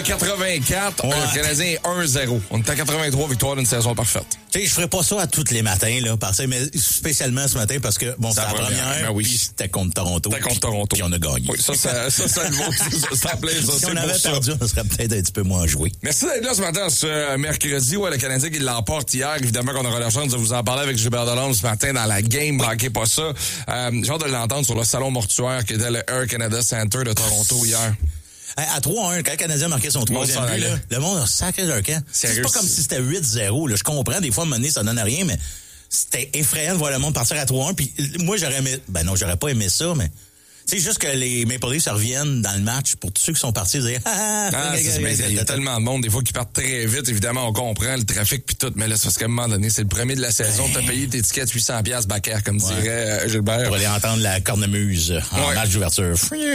84, le Canadien est 1-0. On est à 83 victoires d'une saison parfaite. Tu sais, je ferais pas ça à tous les matins, là, mais spécialement ce matin, parce que, bon, c'était la première, ben oui. puis c'était contre Toronto. C'était contre Toronto. Puis on a gagné. Oui, ça le vaut. Ça plaît, ça, si c'est on avait pour perdu, on serait peut-être un petit peu moins joué. Merci d'être là ce matin, ce mercredi. Ouais, le Canadien qui l'emporte hier. Évidemment qu'on aura la chance de vous en parler avec Gilbert Delorme ce matin dans la game. Manquez pas ça. J'ai hâte de l'entendre sur le salon mortuaire qui était le Air Canada Center de Toronto hier. À 3-1, quand le Canadien marquait son troisième but, là, le monde a sacré leur camp. C'est pas comme si c'était 8-0. Là. Je comprends, des fois, à un moment donné, ça donne à rien, mais c'était effrayant de voir le monde partir à 3-1. Puis moi, j'aurais aimé... Ben non, j'aurais pas aimé ça, mais... C'est juste que les Maple Leafs reviennent dans le match pour tous ceux qui sont partis. Ils disaient, il y a tellement de monde, des fois, qui partent très vite. Évidemment, on comprend le trafic puis tout, mais là, c'est parce qu'à un moment donné, c'est le premier de la saison. T'as payé tes tickets 800$ backer, comme dirait Gilbert. Pour aller entendre la cornemuse en match d'ouverture.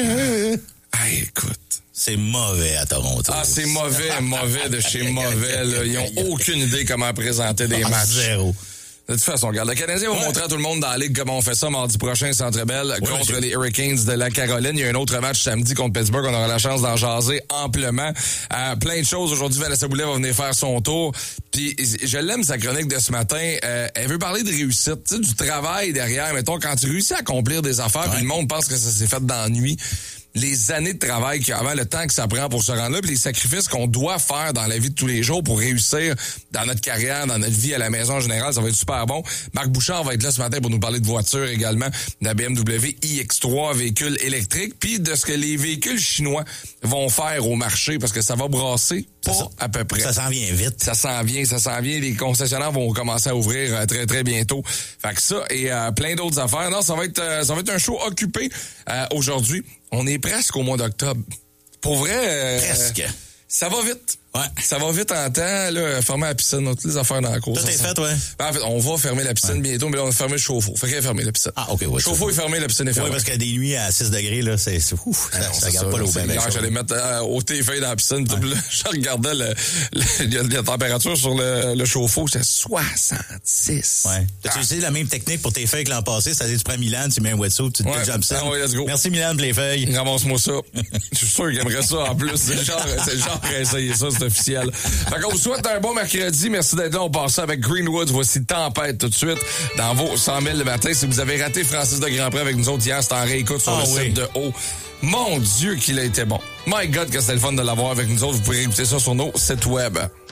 Hey, écoute. C'est mauvais à Toronto. Ah, c'est mauvais de chez mauvais. Là. Ils ont aucune idée comment présenter des matchs. Zéro. De toute façon, regarde, le Canadien va montrer à tout le monde dans la Ligue comment on fait ça mardi prochain, Centre Bell, contre les Hurricanes de la Caroline. Il y a un autre match samedi contre Pittsburgh. On aura la chance d'en jaser amplement. Plein de choses. Aujourd'hui, Vanessa Boulet va venir faire son tour. Puis, je l'aime, sa chronique de ce matin. Elle veut parler de réussite, tu sais, du travail derrière. Mettons, quand tu réussis à accomplir des affaires, puis le monde pense que ça s'est fait dans la nuit. Les années de travail qu'il y a avant, le temps que ça prend pour se rendre là, puis les sacrifices qu'on doit faire dans la vie de tous les jours pour réussir dans notre carrière, dans notre vie à la maison en général, ça va être super bon. Marc Bouchard va être là ce matin pour nous parler de voitures également, de la BMW iX3, véhicule électrique, puis de ce que les véhicules chinois vont faire au marché, parce que ça va brasser à peu près. Ça s'en vient vite. Ça s'en vient. Les concessionnaires vont commencer à ouvrir très, très bientôt. Fait que ça, et plein d'autres affaires. Non, ça va être un show occupé aujourd'hui. On est presque au mois d'octobre. Pour vrai... Presque. Ça va vite. Ouais. Ça va vite en temps, là, fermer la piscine, toutes les affaires dans la cour. Tout est fait, ouais. En fait, on va fermer la piscine bientôt, mais là, on a fermé le chauffe-eau. Fait qu'elle est fermée, la piscine. Ah, OK, ouais. Le chauffe-eau est fermé, la piscine est fermée. Oui, parce qu'il y a des nuits à 6 degrés, là, ça garde pas l'eau bien. Hier, j'allais mettre au TV dans la piscine, puis là, je regardais la température sur le chauffe-eau, c'est 66. Ouais. T'as utilisé la même technique pour tes feuilles que l'an passé, c'est-à-dire tu prends Milan, tu mets un wetsuit, tu te jumps ça. Ah ouais, let's go. Merci Milan pour les feuilles. Ramasse-moi ça. Je suis sûr qu'il aimerait ça en plus. C'est le genre qui a essayé ça, c'est officiel. Fait qu'on vous souhaite un bon mercredi. Merci d'être là. On passe ça avec Greenwood. Voici Tempête tout de suite dans vos 100 000 le matin. Si vous avez raté Francis de Grandpré avec nous autres hier, c'est en réécoute sur le site de haut. Mon Dieu qu'il a été bon. My God, que c'était le fun de l'avoir avec nous autres. Vous pouvez écouter ça sur nos sites web.